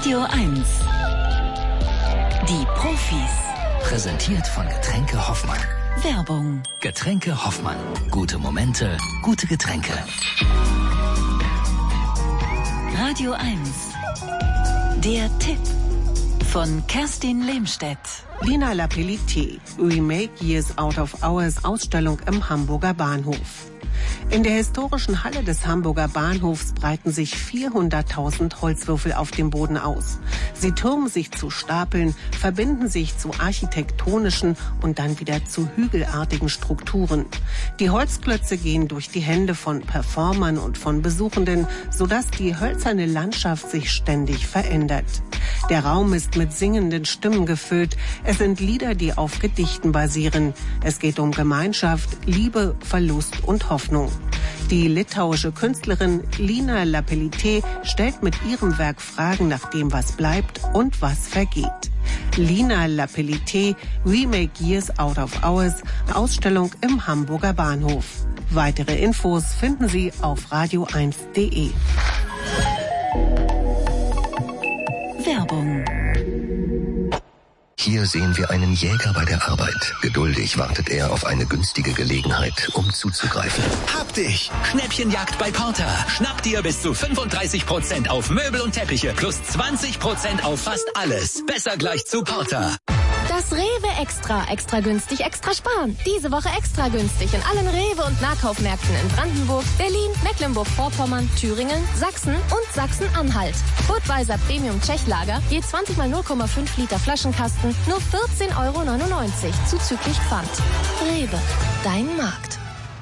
Radio 1. Die Profis. Präsentiert von Getränke Hoffmann. Werbung. Getränke Hoffmann. Gute Momente, gute Getränke. Radio 1. Der Tipp von Kerstin Lehmstedt. Lina Lapellitier, Remake Years Out of Hours Ausstellung im Hamburger Bahnhof. In der historischen Halle des Hamburger Bahnhofs breiten sich 400.000 Holzwürfel auf dem Boden aus. Sie türmen sich zu Stapeln, verbinden sich zu architektonischen und dann wieder zu hügelartigen Strukturen. Die Holzklötze gehen durch die Hände von Performern und von Besuchenden, sodass die hölzerne Landschaft sich ständig verändert. Der Raum ist mit singenden Stimmen gefüllt. Es sind Lieder, die auf Gedichten basieren. Es geht um Gemeinschaft, Liebe, Verlust und Hoffnung. Die litauische Künstlerin Lina Lapellitier stellt mit ihrem Werk Fragen nach dem, was bleibt und was vergeht. Lina Lapellitier, Remake Years Out of Hours, Ausstellung im Hamburger Bahnhof. Weitere Infos finden Sie auf radio1.de. Werbung. Hier sehen wir einen Jäger bei der Arbeit. Geduldig wartet er auf eine günstige Gelegenheit, um zuzugreifen. Hab dich! Schnäppchenjagd bei Porter. Schnapp dir bis zu 35% auf Möbel und Teppiche plus 20% auf fast alles. Besser gleich zu Porter. Das Rewe Extra. Extra günstig, extra sparen. Diese Woche extra günstig in allen Rewe- und Nahkaufmärkten in Brandenburg, Berlin, Mecklenburg-Vorpommern, Thüringen, Sachsen und Sachsen-Anhalt. Budweiser Premium Tschechlager, je 20 mal 0,5 Liter Flaschenkasten, nur 14,99 € zuzüglich Pfand. Rewe, dein Markt.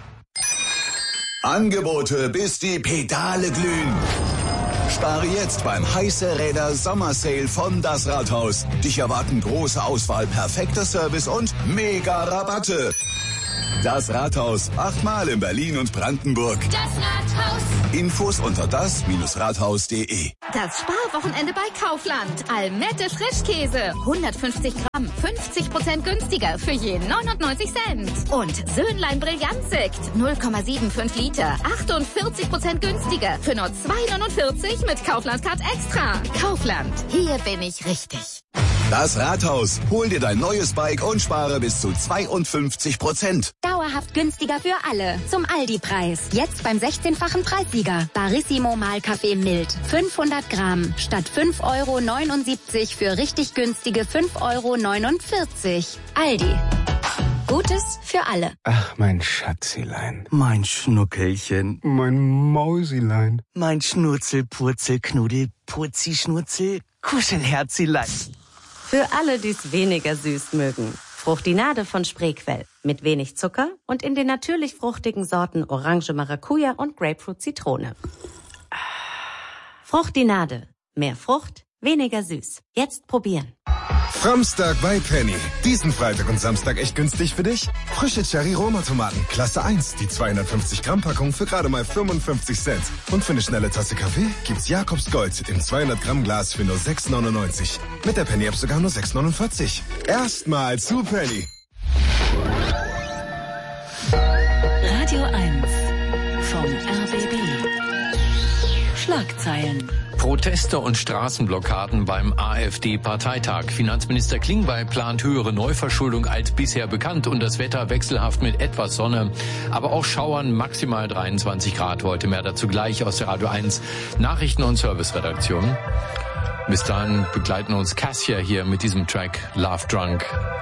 Angebote, bis die Pedale glühen. Spare jetzt beim Heiße Räder Sommersale von Das Rathaus. Dich erwarten große Auswahl, perfekter Service und mega Rabatte. Das Rathaus, 8-mal in Berlin und Brandenburg. Das Rathaus. Infos unter das-rathaus.de. Das Sparwochenende bei Kaufland. Almette Frischkäse. 150 Gramm, 50% günstiger für je 99 Cent. Und Söhnlein Brillantsekt. 0,75 Liter, 48% günstiger für nur 2,49 mit Kaufland-Card Extra. Kaufland, hier bin ich richtig. Das Rathaus. Hol dir dein neues Bike und spare bis zu 52%. Dauerhaft günstiger für alle. Zum Aldi-Preis. Jetzt beim 16-fachen Preissieger. Barissimo Mahlkaffee Mild. 500 Gramm. Statt 5,79 € für richtig günstige 5,49 €. Aldi. Gutes für alle. Ach, mein Schatzilein. Mein Schnuckelchen. Mein Mausilein. Mein Schnurzel, Purzel, Knuddel, Purzi, Schnurzel, Kuschelherzilein. Für alle, die es weniger süß mögen. Fruchtinade von Spreequell. Mit wenig Zucker und in den natürlich fruchtigen Sorten Orange Maracuja und Grapefruit Zitrone. Fruchtinade. Mehr Frucht, weniger süß. Jetzt probieren. Framstag bei Penny. Diesen Freitag und Samstag echt günstig für dich? Frische Cherry-Roma-Tomaten, Klasse 1, die 250-Gramm-Packung für gerade mal 55 Cent. Und für eine schnelle Tasse Kaffee gibt's Jakobs Gold im 200-Gramm-Glas für nur 6,99. Mit der Penny-App sogar nur 6,49. Erstmal zu Penny. Radio 1 vom RBB. Schlagzeilen. Proteste und Straßenblockaden beim AfD-Parteitag. Finanzminister Klingbeil plant höhere Neuverschuldung als bisher bekannt und das Wetter wechselhaft mit etwas Sonne. Aber auch Schauern, maximal 23 Grad heute. Mehr dazu gleich aus der Radio 1 Nachrichten- und Serviceredaktion. Bis dahin begleiten uns Cassia hier mit diesem Track Love Drunk.